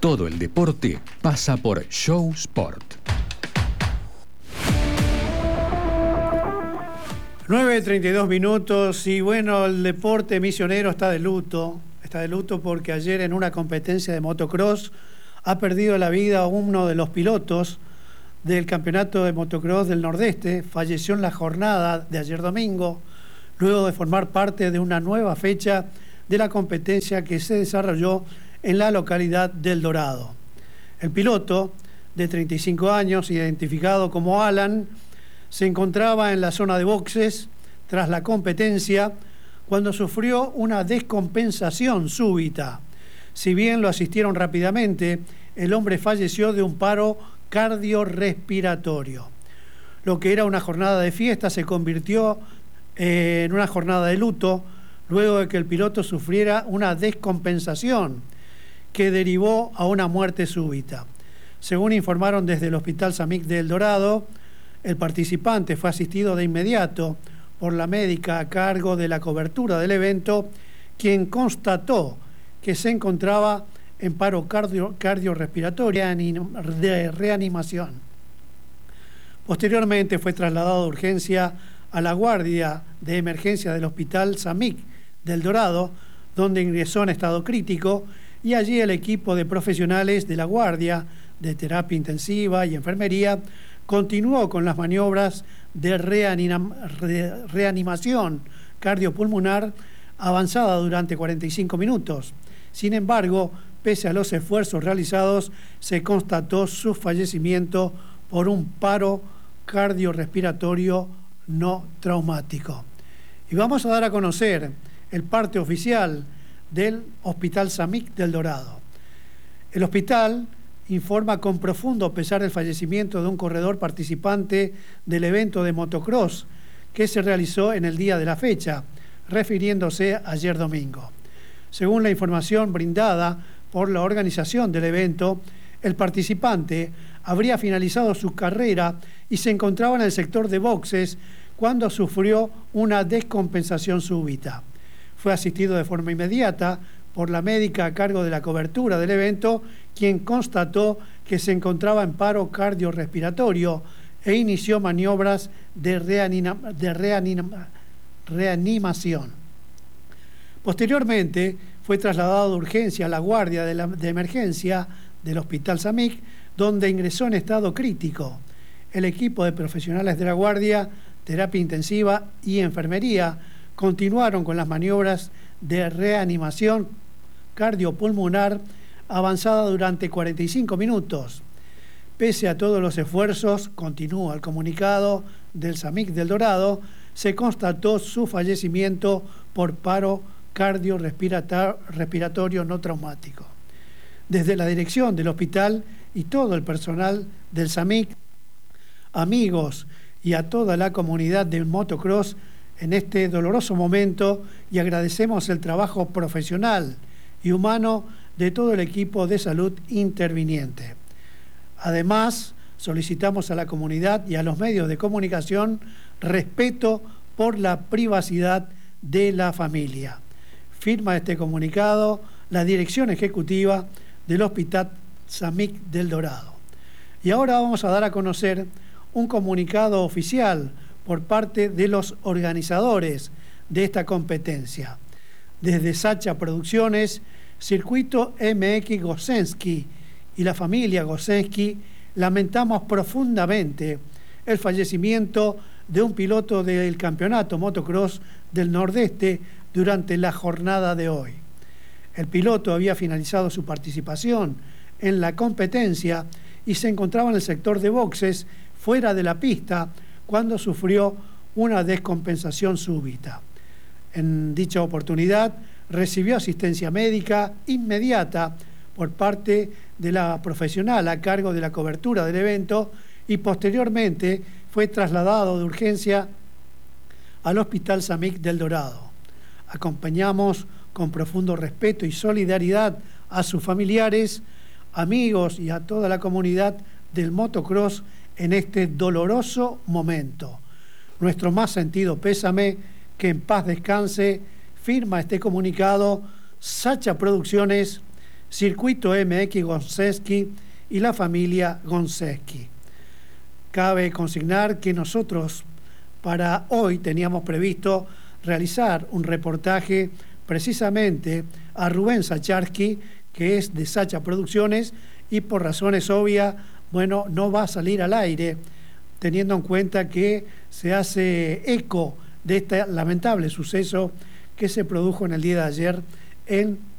Todo el deporte pasa por Show Sport. 9:32 minutos y bueno, el deporte misionero está de luto. Está de luto porque ayer en una competencia de motocross ha perdido la vida uno de los pilotos del campeonato de motocross del Nordeste. Falleció en la jornada de ayer domingo, luego de formar parte de una nueva fecha de la competencia que se desarrolló en la localidad del Dorado. El piloto, de 35 años, identificado como Alan, se encontraba en la zona de boxes tras la competencia cuando sufrió una descompensación súbita. Si bien lo asistieron rápidamente, el hombre falleció de un paro cardiorrespiratorio. Lo que era una jornada de fiesta se convirtió en una jornada de luto luego de que el piloto sufriera una descompensación que derivó a una muerte súbita. Según informaron desde el Hospital Samic de El Dorado, el participante fue asistido de inmediato por la médica a cargo de la cobertura del evento, quien constató que se encontraba en paro cardiorrespiratorio de reanimación. Posteriormente fue trasladado de urgencia a la guardia de emergencia del Hospital Samic del Dorado, donde ingresó en estado crítico, y allí el equipo de profesionales de la guardia de terapia intensiva y enfermería continuó con las maniobras de reanimación cardiopulmonar avanzada durante 45 minutos. Sin embargo, pese a los esfuerzos realizados, se constató su fallecimiento por un paro cardiorrespiratorio no traumático. Y vamos a dar a conocer el parte oficial del Hospital Samic del Dorado. El hospital informa con profundo pesar el fallecimiento de un corredor participante del evento de motocross que se realizó en el día de la fecha, refiriéndose ayer domingo. Según la información brindada por la organización del evento, el participante habría finalizado su carrera y se encontraba en el sector de boxes cuando sufrió una descompensación súbita. Fue asistido de forma inmediata por la médica a cargo de la cobertura del evento, quien constató que se encontraba en paro cardiorrespiratorio e inició maniobras de reanimación. Posteriormente, fue trasladado de urgencia a la guardia de emergencia del Hospital Samic, donde ingresó en estado crítico. El equipo de profesionales de la guardia, terapia intensiva y enfermería continuaron con las maniobras de reanimación cardiopulmonar avanzada durante 45 minutos. Pese a todos los esfuerzos, continúa el comunicado del Samic del Dorado, se constató su fallecimiento por paro cardiorrespiratorio no traumático. Desde la dirección del hospital y todo el personal del Samic, amigos y a toda la comunidad del motocross en este doloroso momento, y agradecemos el trabajo profesional y humano de todo el equipo de salud interviniente. Además, solicitamos a la comunidad y a los medios de comunicación respeto por la privacidad de la familia. Firma este comunicado la dirección ejecutiva del Hospital Samic del Dorado. Y ahora vamos a dar a conocer un comunicado oficial por parte de los organizadores de esta competencia. Desde Sacha Producciones, Circuito MX Gosensky y la familia Gosensky, lamentamos profundamente el fallecimiento de un piloto del campeonato motocross del Nordeste durante la jornada de hoy. El piloto había finalizado su participación en la competencia y se encontraba en el sector de boxes fuera de la pista cuando sufrió una descompensación súbita. En dicha oportunidad recibió asistencia médica inmediata por parte de la profesional a cargo de la cobertura del evento y posteriormente fue trasladado de urgencia al Hospital Samic del Dorado. Acompañamos con profundo respeto y solidaridad a sus familiares, amigos y a toda la comunidad del motocross en este doloroso momento. Nuestro más sentido pésame, que en paz descanse. Firma este comunicado Sacha Producciones, Circuito MX Gonseski y la familia Gonseski. Cabe consignar que nosotros para hoy teníamos previsto realizar un reportaje precisamente a Rubén Sacharsky, que es de Sacha Producciones, y por razones obvias, bueno, no va a salir al aire, teniendo en cuenta que se hace eco de este lamentable suceso que se produjo en el día de ayer en